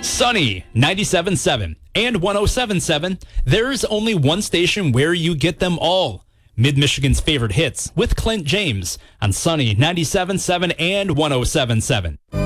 Sunny 97.7 and 107.7. There's only one station where you get them all. Mid-Michigan's favorite hits with Clint James on Sunny 97.7 and 107.7.